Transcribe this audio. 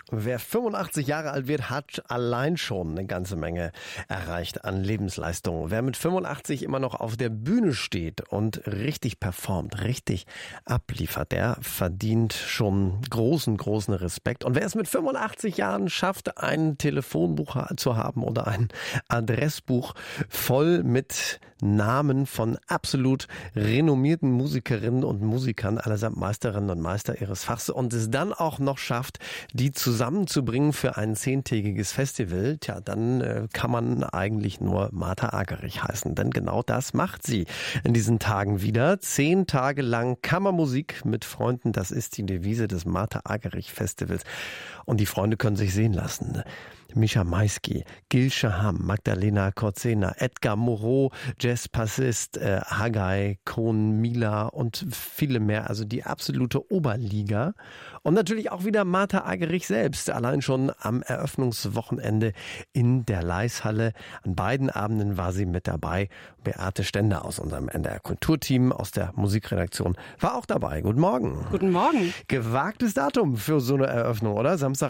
Wer 85 Jahre alt wird, hat allein schon eine ganze Menge erreicht an Lebensleistung. Wer mit 85 immer noch auf der Bühne steht und richtig performt, richtig abliefert, der verdient schon großen Respekt. Und wer es mit 85 Jahren schafft, ein Telefonbuch zu haben oder ein Adressbuch voll mit Namen von absolut renommierten Musikerinnen und Musikern, allesamt Meisterinnen und Meister ihres Fachs, und es dann auch noch schafft, die zusammenzubringen für ein 10-tägiges Festival, dann kann man eigentlich nur Martha Argerich heißen. Denn genau das macht sie in diesen Tagen wieder. 10 Tage lang Kammermusik mit Freunden, das ist die Devise des Martha Argerich Festivals. Und die Freunde können sich sehen lassen. Mischa Maisky, Gil Shaham, Magdalena Korzena, Edgar Moreau, Jazzbassist Haggai, Kohn, Mila und viele mehr. Also die absolute Oberliga. Und natürlich auch wieder Martha Argerich selbst. Allein schon am Eröffnungswochenende in der Leishalle. An beiden Abenden war sie mit dabei. Beate Stender aus unserem NDR Kulturteam, aus der Musikredaktion, war auch dabei. Guten Morgen. Guten Morgen. Gewagtes Datum für so eine Eröffnung, oder? Samstag